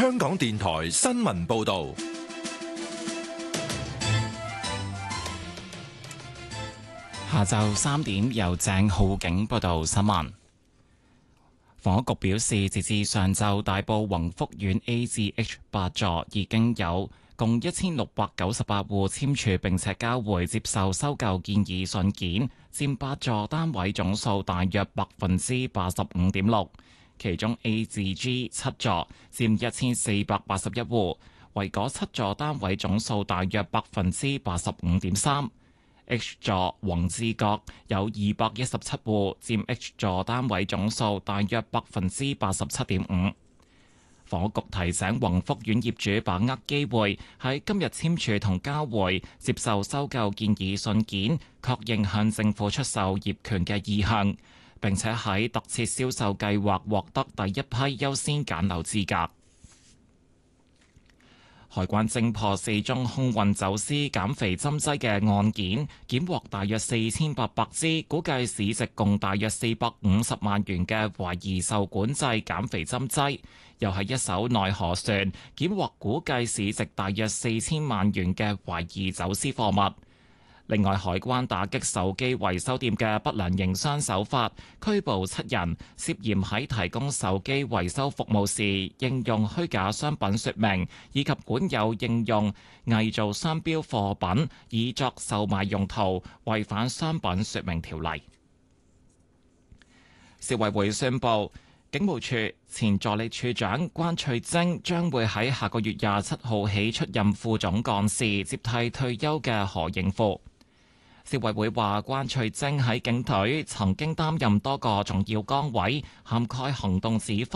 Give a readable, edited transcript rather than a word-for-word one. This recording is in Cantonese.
香港電台新聞報道。 下晝3點，由鄭浩景報道新聞。房屋局表示，截至上晝，大埔宏福苑 A 至 H 8座已經有共1698戶簽署並且交回接受收購建議信件，佔8座單位總數大約85.6%。其中 A 至 G 7座佔1481戶，為嗰7座單位總數大約85.3%。H 座宏志閣有217戶，佔 H 座單位總數大約87.5%。房屋局提醒宏福苑業主把握機會，喺今日簽署同交回接受收購建議信件，確認向政府出售業權嘅意向，並且喺特設銷售計劃獲得第一批優先揀樓資格。海關偵破4宗空運走私減肥針劑嘅案件，檢獲大約4800支，估計市值共大約450萬元嘅懷疑受管制減肥針劑，又係一艘內河船檢獲估計市值大約4000萬元嘅懷疑走私貨物。另外，海關打擊手機維修店嘅不良營商手法，拘捕7人，涉嫌喺提供手機維修服務時應用虛假商品說明，以及管有應用偽造商標貨品以作售賣用途，違反商品說明條例。消委會宣布，警務處前助理處長關翠晶將會喺下個月27號起出任副總幹事，接替退休嘅何應富。消委會話，關翠晶喺警隊曾經擔任多個重要崗位，涵蓋行動指揮、